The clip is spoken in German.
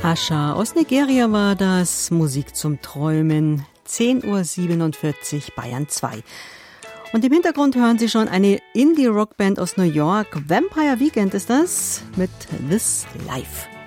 Asha aus Nigeria war das, Musik zum Träumen, 10:47 Uhr, Bayern 2. Und im Hintergrund hören Sie schon eine Indie-Rockband aus New York, Vampire Weekend ist das, mit This Life.